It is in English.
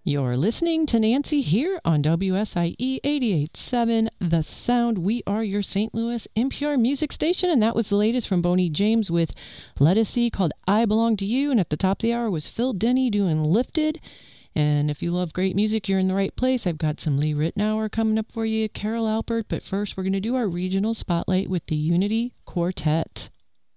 You're listening to Nancy here on WSIE 88.7 The Sound. We are your St. Louis NPR music station, and that was the latest from Boney James with Let Us See called I Belong to You. And at the top of the hour was Phil Denny doing Lifted. And if you love great music, you're in the right place. I've got some Lee Ritenour coming up for you, Carol Alpert. But first, we're going to do our regional spotlight with the Unity Quartet.